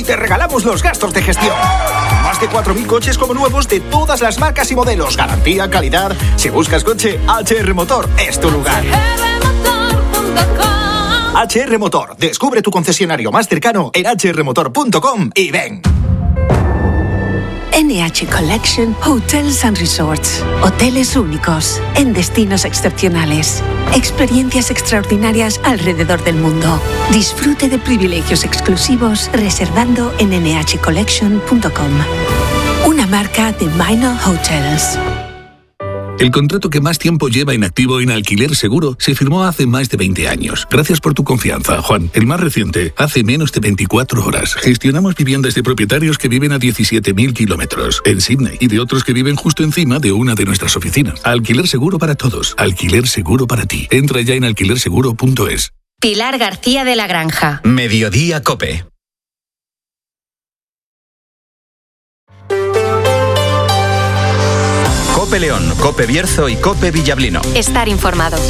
te regalamos los gastos de gestión. Más de 4.000 coches como nuevos de todas las marcas y modelos. Garantía, calidad. Si buscas coche, HR Motor es tu lugar. HR Motor. Descubre tu concesionario más cercano en hrmotor.com y ven. NH Collection Hotels and Resorts. Hoteles únicos, en destinos excepcionales. Experiencias extraordinarias alrededor del mundo. Disfrute de privilegios exclusivos reservando en nhcollection.com. Una marca de Minor Hotels. El contrato que más tiempo lleva inactivo en Alquiler Seguro se firmó hace más de 20 años. Gracias por tu confianza, Juan. El más reciente, hace menos de 24 horas. Gestionamos viviendas de propietarios que viven a 17.000 kilómetros en Sydney y de otros que viven justo encima de una de nuestras oficinas. Alquiler Seguro para todos. Alquiler Seguro para ti. Entra ya en alquilerseguro.es. Pilar García de la Granja. Mediodía COPE. COPE León, COPE Bierzo y COPE Villablino. Estar informado.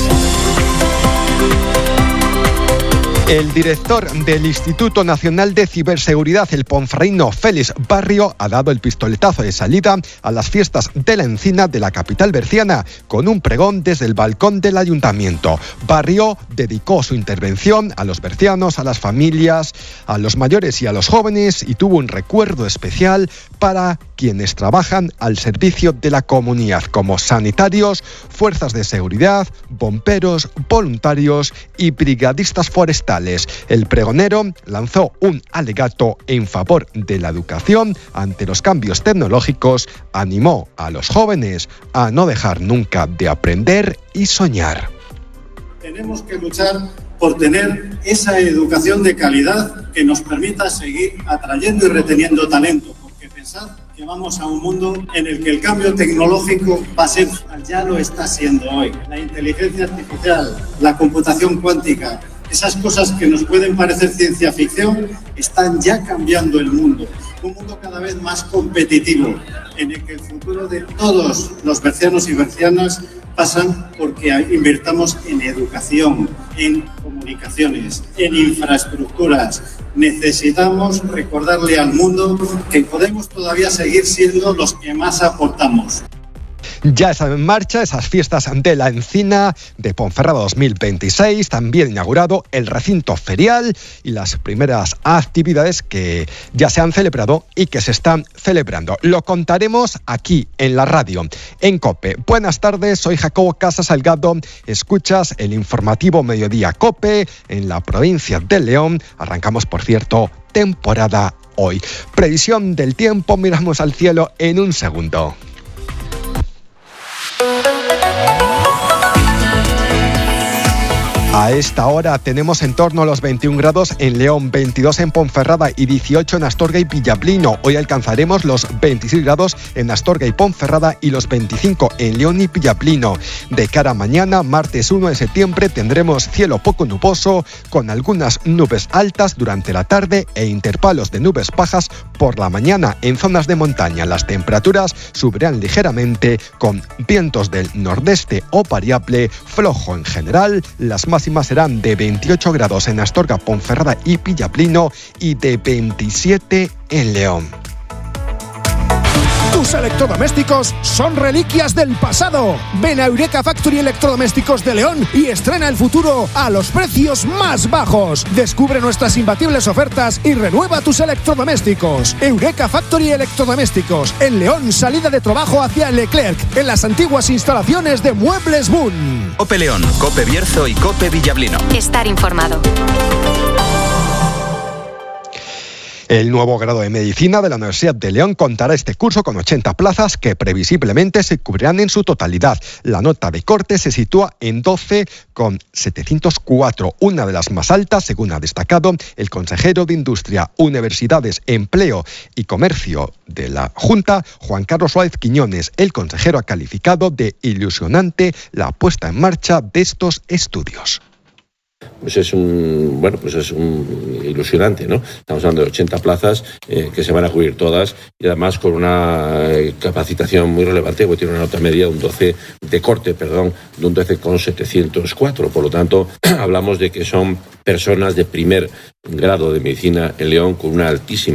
El director del Instituto Nacional de Ciberseguridad, el ponferrino Félix Barrio, ha dado el pistoletazo de salida a las fiestas de la Encina de la capital berciana, con un pregón desde el balcón del ayuntamiento. Barrio dedicó su intervención a los bercianos, a las familias, a los mayores y a los jóvenes, y tuvo un recuerdo especial para quienes trabajan al servicio de la comunidad, como sanitarios, fuerzas de seguridad, bomberos, voluntarios y brigadistas forestales. El pregonero lanzó un alegato en favor de la educación ante los cambios tecnológicos, animó a los jóvenes a no dejar nunca de aprender y soñar. Tenemos que luchar por tener esa educación de calidad que nos permita seguir atrayendo y reteniendo talento, porque pensad que vamos a un mundo en el que el cambio tecnológico va a ser, ya lo está siendo hoy. La inteligencia artificial, la computación cuántica, esas cosas que nos pueden parecer ciencia ficción están ya cambiando el mundo. Un mundo cada vez más competitivo, en el que el futuro de todos los bercianos y bercianas pasan porque invirtamos en educación, en comunicaciones, en infraestructuras. Necesitamos recordarle al mundo que podemos todavía seguir siendo los que más aportamos. Ya están en marcha esas fiestas de la Encina de Ponferrada 2026, también inaugurado el recinto ferial y las primeras actividades que ya se han celebrado y que se están celebrando. Lo contaremos aquí en la radio, en COPE. Buenas tardes, soy Jacobo Casa Salgado, escuchas el informativo Mediodía COPE en la provincia de León. Arrancamos, por cierto, temporada hoy. Previsión del tiempo, miramos al cielo en un segundo. A esta hora tenemos en torno a los 21 grados en León, 22 en Ponferrada y 18 en Astorga y Villablino. Hoy alcanzaremos los 26 grados en Astorga y Ponferrada y los 25 en León y Villablino. De cara a mañana, martes 1 de septiembre, tendremos cielo poco nuboso con algunas nubes altas durante la tarde e intervalos de nubes bajas por la mañana en zonas de montaña. Las temperaturas subirán ligeramente con vientos del nordeste o variable flojo en general. Las máximas serán de 28 grados en Astorga, Ponferrada y Villablino y de 27 en León. Tus electrodomésticos son reliquias del pasado. Ven a Eureka Factory Electrodomésticos de León y estrena el futuro a los precios más bajos. Descubre nuestras imbatibles ofertas y renueva tus electrodomésticos. Eureka Factory Electrodomésticos en León, salida de trabajo hacia Leclerc, en las antiguas instalaciones de Muebles Boon. COPE León, COPE Bierzo y COPE Villablino. Estar informado. El nuevo grado de Medicina de la Universidad de León contará este curso con 80 plazas que previsiblemente se cubrirán en su totalidad. La nota de corte se sitúa en 12,704, una de las más altas, según ha destacado el consejero de Industria, Universidades, Empleo y Comercio de la Junta, Juan Carlos Suárez Quiñones. El consejero ha calificado de ilusionante la puesta en marcha de estos estudios. Pues es un ilusionante, ¿no? Estamos hablando de 80 plazas que se van a cubrir todas y además con una capacitación muy relevante, porque tiene una nota media de un 12,704. Por lo tanto, hablamos de que son personas de primer grado de medicina en León con una altísima